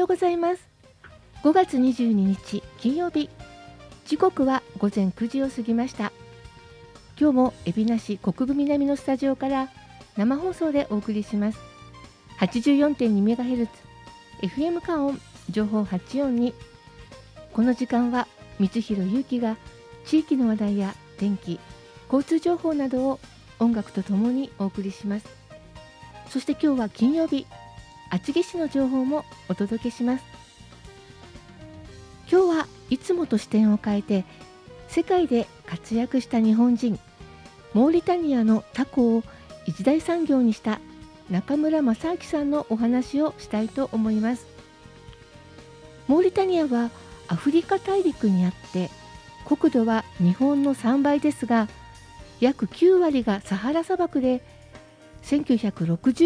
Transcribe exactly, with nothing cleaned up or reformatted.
ようございます。ごがつにじゅうににち金曜日、時刻はごぜんくじを過ぎました。今日も海老名市国分南のスタジオから生放送でお送りします。 はちじゅうよんてんにメガヘルツ エフエム カオン情報はちじゅうよんに、この時間は光弘ゆうきが地域の話題や天気、交通情報などを音楽とともにお送りします。そして今日は金曜日、厚木市の情報もお届けします。今日はいつもと視点を変えて、世界で活躍した日本人、モーリタニアのタコを一大産業にした中村正明さんのお話をしたいと思います。モーリタニアはアフリカ大陸にあって、国土は日本のさんばいですが、約きゅうわりがサハラ砂漠で、せんきゅうひゃくろくじゅう